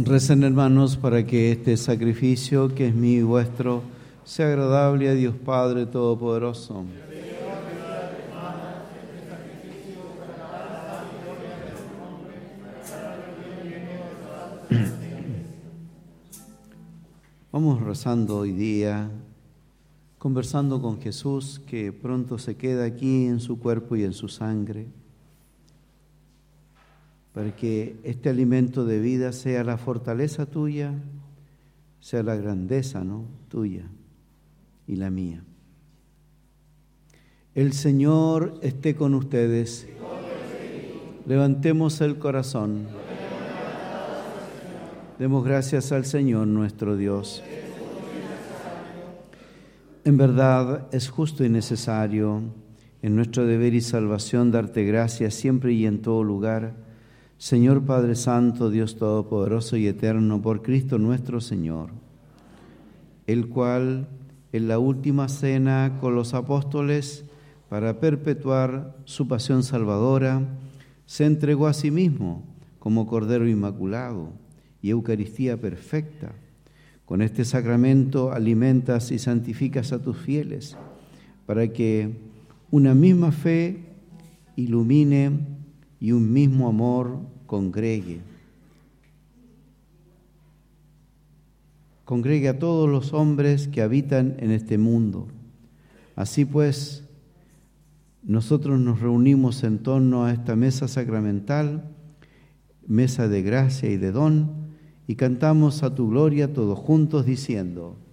Recen, hermanos, para que este sacrificio que es mío y vuestro sea agradable a Dios Padre Todopoderoso. Vamos rezando hoy día, conversando con Jesús, que pronto se queda aquí en su cuerpo y en su sangre, para que este alimento de vida sea la fortaleza tuya, sea la grandeza, ¿no?, tuya y la mía. El Señor esté con ustedes. Levantemos el corazón. Demos gracias al Señor nuestro Dios. En verdad es justo y necesario, en nuestro deber y salvación, darte gracias siempre y en todo lugar, Señor Padre Santo, Dios Todopoderoso y Eterno, por Cristo nuestro Señor, el cual en la última cena con los apóstoles, para perpetuar su pasión salvadora, se entregó a sí mismo como Cordero Inmaculado y Eucaristía perfecta. Con este sacramento alimentas y santificas a tus fieles, para que una misma fe ilumine y un mismo amor congregue a todos los hombres que habitan en este mundo. Así pues, nosotros nos reunimos en torno a esta mesa sacramental, mesa de gracia y de don, y cantamos a tu gloria todos juntos diciendo: